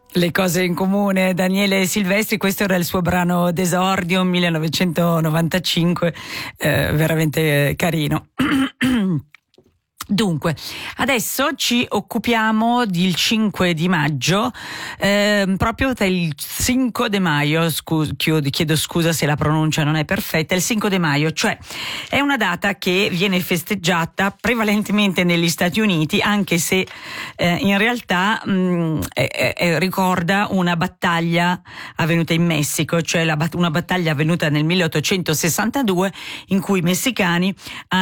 Le cose in comune, Daniele Silvestri, questo era il suo brano d'esordio 1995, veramente carino. Dunque, adesso ci occupiamo del 5 di maggio, proprio del 5 di maggio, chiedo scusa se la pronuncia non è perfetta, il 5 di maggio, cioè è una data che viene festeggiata prevalentemente negli Stati Uniti, anche se in realtà ricorda una battaglia avvenuta in Messico, cioè una battaglia avvenuta nel 1862 in cui i messicani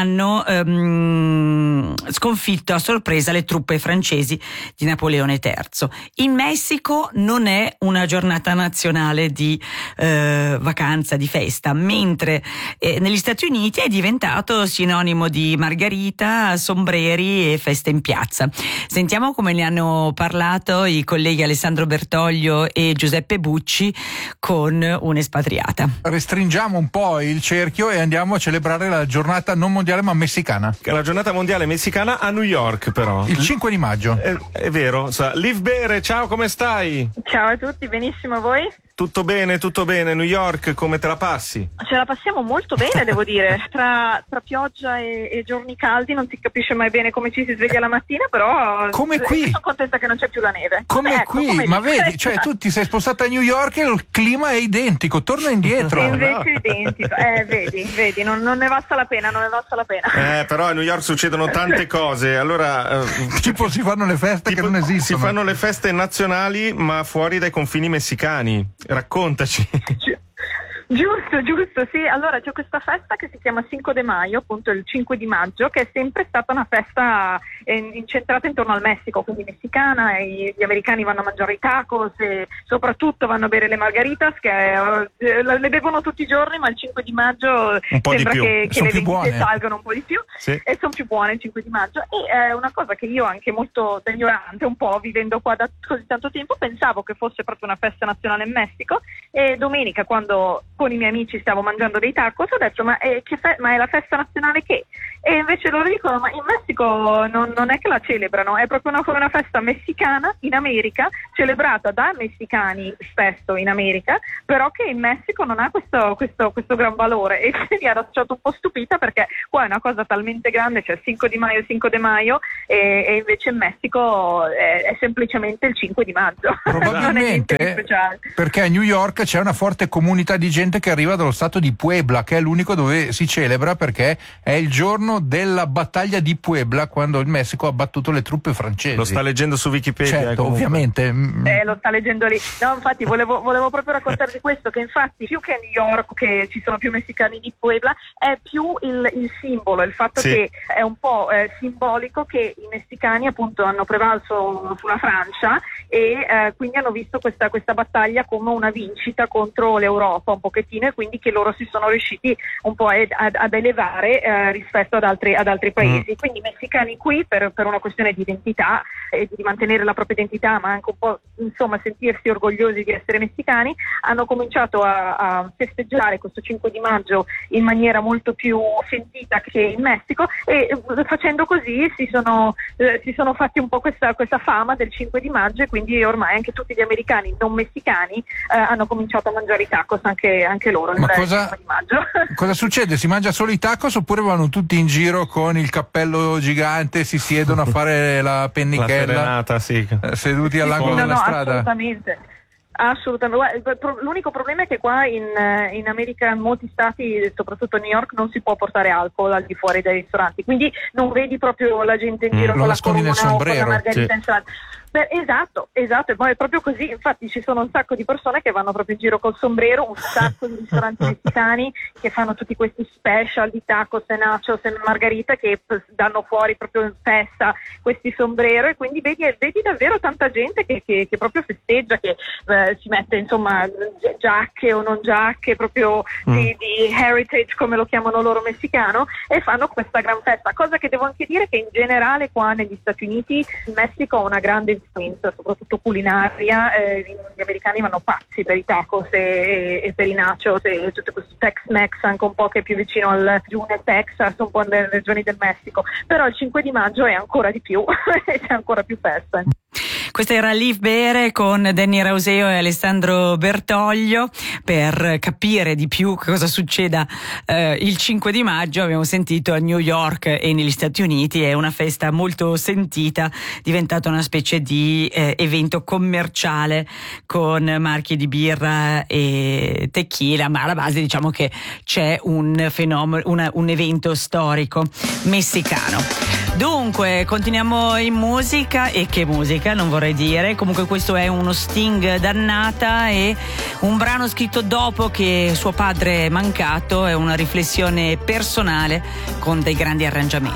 hanno sconfitto a sorpresa le truppe francesi di Napoleone III. In Messico non è una giornata nazionale di vacanza, di festa, mentre negli Stati Uniti è diventato sinonimo di margarita, sombreri e feste in piazza. Sentiamo come ne hanno parlato i colleghi Alessandro Bertoglio e Giuseppe Bucci con un'espatriata. Restringiamo un po' il cerchio e andiamo a celebrare la giornata non mondiale ma messicana. La giornata mondiale messicana a New York, però. Il 5 di maggio. È vero. Liv Bere, ciao, come stai? Ciao a tutti, benissimo, a voi? Tutto bene. New York, come te la passi? Ce la passiamo molto bene, devo dire. Tra pioggia e giorni caldi non si capisce mai bene come ci si sveglia la mattina, però come qui. Sono contenta che non c'è più la neve. Come qui, come ma vedi, cioè tu ti sei spostata a New York e il clima è identico, torna indietro. Invece è identico, vedi, non ne valsa la pena, Però a New York succedono tante cose, allora tipo si fanno le feste che non esistono. Si fanno le feste nazionali ma fuori dai confini messicani. Raccontaci. Giusto, sì. Allora c'è questa festa che si chiama Cinco de Mayo, appunto il 5 di maggio, che è sempre stata una festa incentrata intorno al Messico, quindi messicana, e gli americani vanno a mangiare i tacos e soprattutto vanno a bere le margaritas, che le bevono tutti i giorni, ma il 5 di maggio sembra che le vendite salgano un po' di più, sì. E sono più buone il 5 di maggio. E è una cosa che io, anche molto da ignorante, un po' vivendo qua da così tanto tempo, pensavo che fosse proprio una festa nazionale in Messico, e domenica, quando con i miei amici stiamo mangiando dei tacos, ho detto ma è la festa nazionale che? E invece loro dicono ma in Messico non è che la celebrano, è proprio una festa messicana in America, celebrata da messicani spesso in America, però che in Messico non ha questo gran valore, e mi ero lasciato un po' stupita perché qua è una cosa talmente grande, cioè 5 de Mayo e invece in Messico è semplicemente il 5 di maggio. Probabilmente perché a New York c'è una forte comunità di gente che arriva dallo stato di Puebla, che è l'unico dove si celebra, perché è il giorno della battaglia di Puebla, quando il Messico ha battuto le truppe francesi. Lo sta leggendo su Wikipedia. Certo, ovviamente. Lo sta leggendo lì. No, infatti volevo proprio raccontarvi questo, che infatti più che a New York, che ci sono più messicani di Puebla, è più il simbolo, il fatto che è un po' simbolico che i messicani appunto hanno prevalso sulla Francia e quindi hanno visto questa battaglia come una vincita contro l'Europa un pochettino, e quindi che loro si sono riusciti un po' ad elevare rispetto ad altri paesi. Quindi i messicani qui per una questione di identità e di mantenere la propria identità, ma anche un po' insomma sentirsi orgogliosi di essere messicani, hanno cominciato a festeggiare questo 5 di maggio in maniera molto più sentita che in Messico, e facendo così si sono fatti un po' questa fama del 5 di maggio, e quindi ormai anche tutti gli americani non messicani hanno cominciato a mangiare i tacos anche loro. Ma cosa succede? Si mangia solo i tacos oppure vanno tutti in giro con il cappello gigante, si siedono a fare la pennichella, la serenata, seduti all'angolo della strada? Assolutamente. L'unico problema è che qua in America, in molti stati, soprattutto a New York, non si può portare alcol al di fuori dai ristoranti, quindi non vedi proprio la gente in giro con la corona o con la margarita in strada. Esatto, ma è proprio così. Infatti ci sono un sacco di persone che vanno proprio in giro col sombrero, un sacco di ristoranti messicani che fanno tutti questi special di tacos e nachos e margarita, che danno fuori proprio in festa questi sombrero, e quindi vedi davvero tanta gente che proprio festeggia, che si mette insomma giacche o non giacche proprio di heritage, come lo chiamano loro, messicano, e fanno questa gran festa. Cosa che devo anche dire che in generale qua negli Stati Uniti il Messico ha una grande influenza, soprattutto culinaria. Gli americani vanno pazzi per i tacos e per i nachos e tutto questo Tex-Mex, anche un po' che è più vicino al giù nel Texas, un po' nelle regioni del Messico, però il 5 di maggio è ancora di più e c'è ancora più festa. Questa era Liv Bere con Danny Rauseo e Alessandro Bertoglio. Per capire di più cosa succeda il 5 di maggio, abbiamo sentito a New York e negli Stati Uniti è una festa molto sentita, diventata una specie di evento commerciale con marchi di birra e tequila, ma alla base diciamo che c'è un fenomeno, un evento storico messicano. Dunque, continuiamo in musica, e che musica, non vorrei dire. Comunque questo è uno Sting Dannata, e un brano scritto dopo che suo padre è mancato, è una riflessione personale con dei grandi arrangiamenti.